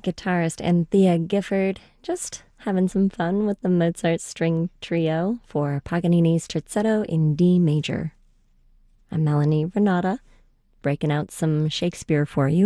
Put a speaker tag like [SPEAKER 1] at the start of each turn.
[SPEAKER 1] guitarist Anthea Gifford, just having some fun with the Mozart String Trio for Paganini's Terzetto in D major. I'm Melanie Renata, breaking out some Shakespeare for you.